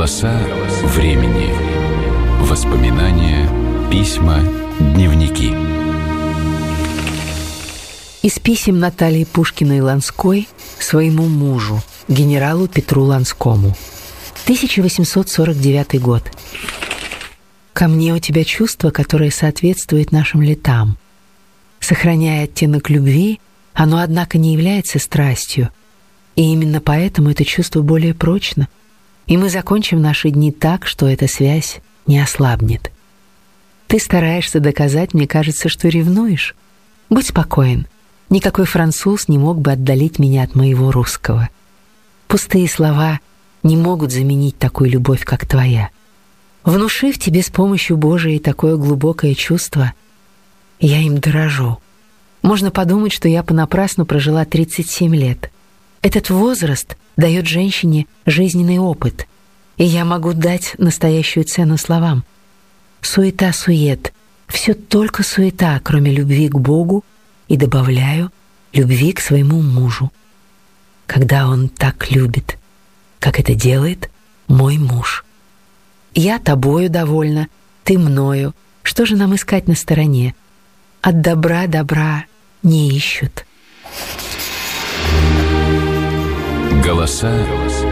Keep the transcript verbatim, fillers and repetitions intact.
Голоса времени. Воспоминания, письма, дневники. Из писем Натальи Пушкиной-Ланской своему мужу, генералу Петру Ланскому. тысяча восемьсот сорок девятый год. «Ко мне у тебя чувство, которое соответствует нашим летам. Сохраняя оттенок любви, оно, однако, не является страстью, и именно поэтому это чувство более прочно, и мы закончим наши дни так, что эта связь не ослабнет. Ты стараешься доказать, мне кажется, что ревнуешь. Будь спокоен, никакой француз не мог бы отдалить меня от моего русского. Пустые слова не могут заменить такую любовь, как твоя. Внушив тебе с помощью Божией такое глубокое чувство, я им дорожу. Можно подумать, что я понапрасну прожила тридцать семь лет. Этот возраст дает женщине жизненный опыт, и я могу дать настоящую цену словам. Суета-сует, все только суета, кроме любви к Богу, и добавляю любви к своему мужу. Когда он так любит, как это делает мой муж. Я тобою довольна, ты мною. Что же нам искать на стороне? От добра добра не ищут». Голоса